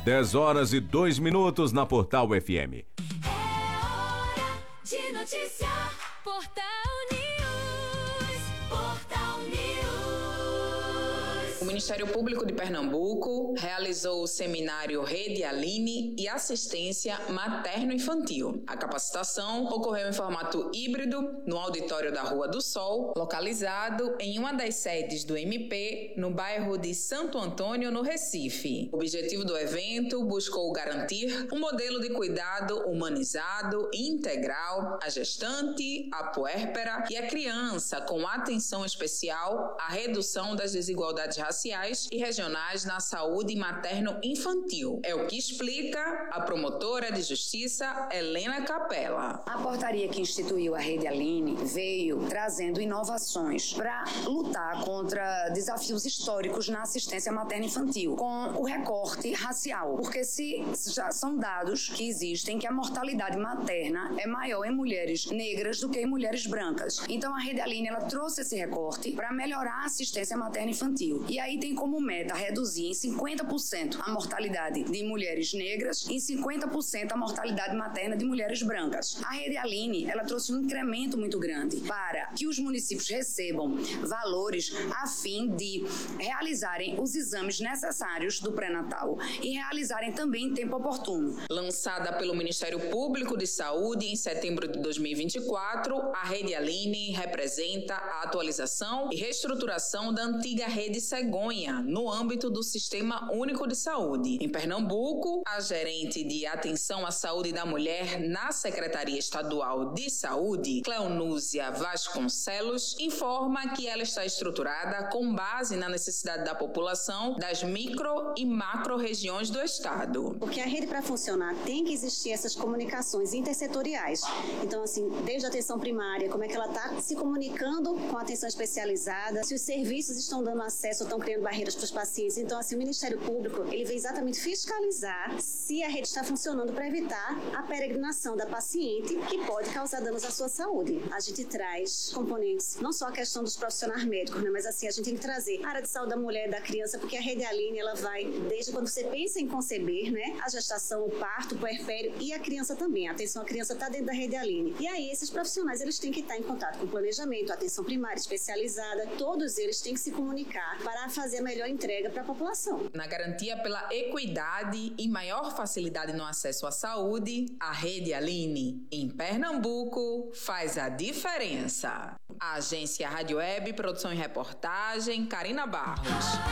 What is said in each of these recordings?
10h02 na Portal FM. É hora de noticiar. Portal News. Portal News. O Ministério Público de Pernambuco realizou o seminário Rede Aline e Assistência Materno-Infantil. A capacitação ocorreu em formato híbrido no auditório da Rua do Sol, localizado em uma das sedes do MP, no bairro de Santo Antônio, no Recife. O objetivo do evento buscou garantir um modelo de cuidado humanizado e integral à gestante, à puérpera e à criança, com atenção especial à redução das desigualdades raciais e regionais na saúde materno-infantil. É o que explica a promotora de justiça Helena Capella. A portaria que instituiu a Rede Aline veio trazendo inovações para lutar contra desafios históricos na assistência materno-infantil, com o recorte racial, porque já são dados que existem que a mortalidade materna é maior em mulheres negras do que em mulheres brancas. Então a Rede Aline ela trouxe esse recorte para melhorar a assistência materno-infantil. E aí tem como meta reduzir em 50% a mortalidade de mulheres negras e em 50% a mortalidade materna de mulheres brancas. A Rede Aline, ela trouxe um incremento muito grande para que os municípios recebam valores a fim de realizarem os exames necessários do pré-natal e realizarem também em tempo oportuno. Lançada pelo Ministério Público de Saúde em setembro de 2024, a Rede Aline representa a atualização e reestruturação da antiga Rede Cegonha, no âmbito do Sistema Único de Saúde. Em Pernambuco, a gerente de Atenção à Saúde da Mulher na Secretaria Estadual de Saúde, Cleonúzia Vasconcelos, informa que ela está estruturada com base na necessidade da população das micro e macro regiões do estado. Porque a rede, para funcionar, tem que existir essas comunicações intersetoriais. Então, assim, desde a atenção primária, como é que ela está se comunicando com a atenção especializada, se os serviços estão dando acesso ou estão criando barreiras para os pacientes. Então, assim, o Ministério Público, ele veio exatamente fiscalizar se a rede está funcionando para evitar a peregrinação da paciente, que pode causar danos à sua saúde. A gente traz componentes, não só a questão dos profissionais médicos, né, mas assim, a gente tem que trazer a área de saúde da mulher, da criança, porque a Rede Aline, ela vai desde quando você pensa em conceber, né, a gestação, o parto, o puerpério e a criança também. A atenção à criança está dentro da Rede Aline. E aí, esses profissionais, eles têm que estar em contato com o planejamento, a atenção primária, especializada, todos eles têm que se comunicar para fazer a melhor entrega para a população. Na garantia pela equidade e maior facilidade no acesso à saúde, a Rede Aline, em Pernambuco, faz a diferença. A agência Rádio Web, produção e reportagem, Karina Barros.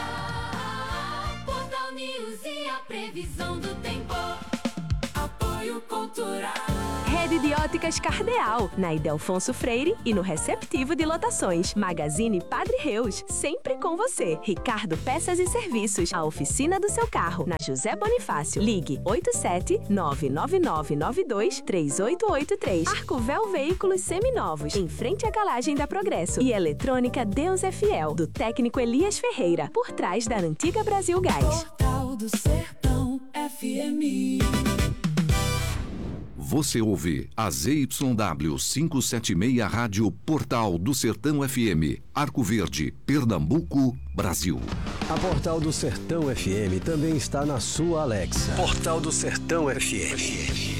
Portal News e a previsão do tempo. Apoio Cultural. Rede de Óticas Cardeal, na Ildefonso Freire e no Receptivo de Lotações. Magazine Padre Reus, sempre com você. Ricardo Peças e Serviços, a oficina do seu carro, na José Bonifácio. Ligue 87-99992-3883. Arcovel Veículos Seminovos, em frente à garagem da Progresso. E Eletrônica Deus é Fiel, do técnico Elias Ferreira, por trás da antiga Brasil Gás. Portal do Sertão FM. Você ouve a ZYW 576 Rádio Portal do Sertão FM, Arco Verde, Pernambuco, Brasil. A Portal do Sertão FM também está na sua Alexa. Portal do Sertão FM.